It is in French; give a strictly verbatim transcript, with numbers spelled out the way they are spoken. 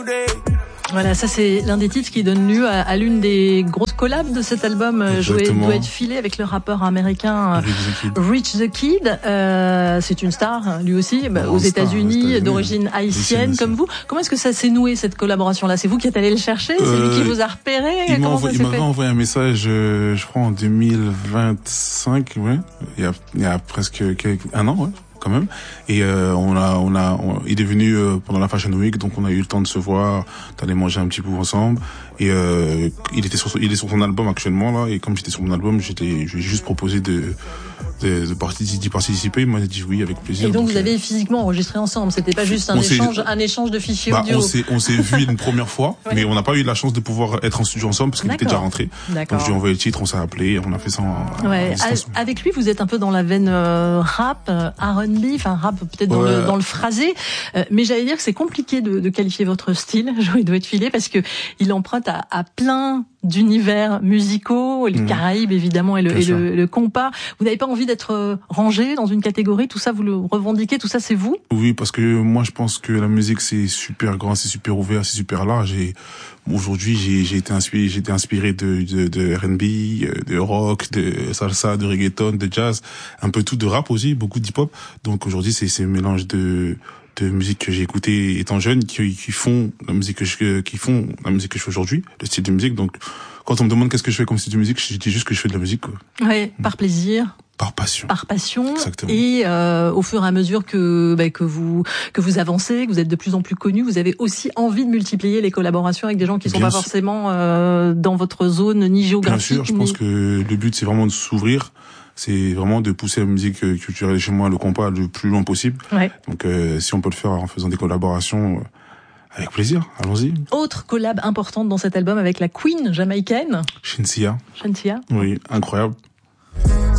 Voilà, ça c'est l'un des titres qui donne lieu à, à l'une des grosses collabs de cet album, Jouer doit être filé, avec le rappeur américain Rich the Kid. Euh, c'est une star, lui aussi, bah, aux États-Unis, d'origine haïtienne comme vous. Comment est-ce que ça s'est noué, cette collaboration-là? C'est vous qui êtes allé le chercher? C'est euh, lui qui vous a repéré? Il m'a envoyé, envoyé un message, euh, je crois en deux mille vingt-cinq, ouais, il y a, il y a presque quelques, un an, ouais. Quand même, et euh, on a on a on, il est venu euh, pendant la Fashion Week, donc on a eu le temps de se voir, d'aller manger un petit bout ensemble, et euh, il était sur il est sur son album actuellement là, et comme j'étais sur mon album, j'étais je lui ai juste proposé de de, de participer, d'y participer. Il m'a dit oui avec plaisir. Et donc, donc vous euh, avez physiquement enregistré ensemble, c'était pas juste un échange un échange de fichiers bah, audio. On s'est on s'est vu une première fois, ouais. Mais on n'a pas eu la chance de pouvoir être en studio ensemble parce qu'il était déjà rentré. D'accord. Donc je lui ai envoyé le titre, on s'est appelé, on a fait ça en, ouais. en avec lui, vous êtes un peu dans la veine euh, rap, euh, R and B, enfin rap peut-être dans, ouais. le, dans le phrasé, euh, mais j'allais dire que c'est compliqué de, de qualifier votre style, Jouer doit être filé, parce que il emprunte à, à plein d'univers musicaux, les mmh. Caraïbes évidemment et le, et le, le compas. Vous n'avez pas envie d'être rangé dans une catégorie, tout ça vous le revendiquez, tout ça c'est vous? Oui, parce que moi je pense que la musique c'est super grand, c'est super ouvert, c'est super large, et aujourd'hui j'ai, j'ai été inspiré, j'ai été inspiré de, de, de R and B, de rock, de salsa, de reggaeton, de jazz, un peu tout, de rap aussi, beaucoup d'hip-hop. Donc aujourd'hui c'est, c'est un mélange de de musique que j'ai écouté étant jeune, qui, qui font la musique que je, qui font la musique que je fais aujourd'hui, le style de musique. Donc, quand on me demande qu'est-ce que je fais comme style de musique, je dis juste que je fais de la musique, quoi. Ouais, par plaisir. Par passion. Par passion. Exactement. Et euh, au fur et à mesure que bah, que vous que vous avancez, que vous êtes de plus en plus connu, vous avez aussi envie de multiplier les collaborations avec des gens qui sont Bien pas sûr. forcément euh, dans votre zone ni géographique. Bien sûr, je ni... pense que le but c'est vraiment de s'ouvrir. C'est vraiment de pousser la musique culturelle chez moi, le compas, le plus loin possible. Ouais. Donc, euh, si on peut le faire en faisant des collaborations, euh, avec plaisir, allons-y. Autre collab importante dans cet album avec la Queen jamaïcaine. Shenseea. Shenseea. Oui, incroyable.